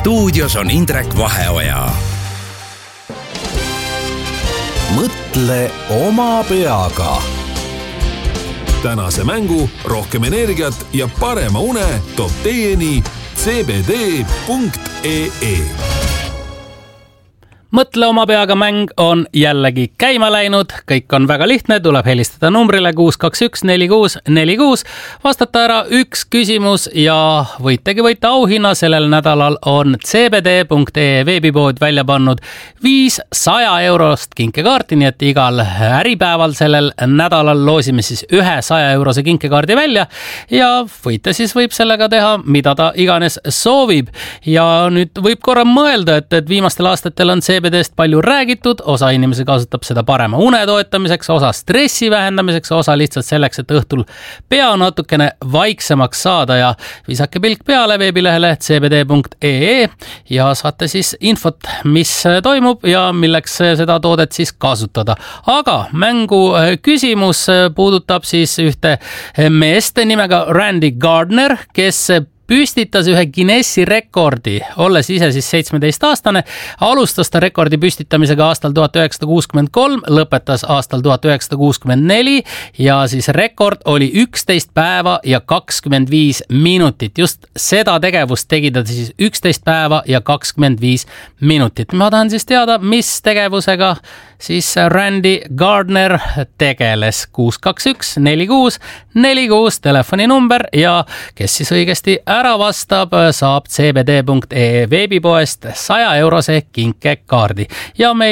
Stuudios on Indrek Vaheoja. Mõtle oma peaga. Tänase mängu rohkem energiat ja parema une toob teieni cbd.ee. Mõtle oma peaga mäng on jällegi käima läinud, kõik on väga lihtne, tuleb helistada numbrile 6214646, vastata ära üks küsimus ja võita auhinna. Sellel nädalal on cbd.ee veebipood välja pannud 500 eurost kinkekaarti, nii et igal äripäeval sellel nädalal loosime siis 100 eurose kinkekaardi välja ja võita siis võib sellega teha, mida ta iganes soovib. Ja nüüd võib korra mõelda, et viimastel aastatel on CBD-st palju räägitud, osa inimesi kasutab seda parema une toetamiseks, osa stressi vähendamiseks, osa lihtsalt selleks, et õhtul pea natukene vaiksemaks saada ja visake pilk peale veebilehele cbd.ee ja saate siis infot, mis toimub ja milleks seda toodet siis kasutada. Aga mängu küsimus puudutab siis ühte meest nimega Randy Gardner, kes püstitas ühe Guinessi rekordi, olles ise siis 17-aastane. Alustas ta rekordi püstitamisega aastal 1963, lõpetas aastal 1964 ja siis rekord oli 11 päeva ja 25 minutit. Just seda tegevust tegi ta siis 11 päeva ja 25 minutit. Ma tahan siis teada, mis tegevusega siis Randy Gardner tegeles. 6214646 telefoninumber ja kes siis õigesti ära vastab, saab cbd.ee veebipoest 100 eurose kinkekaardi. Ja meil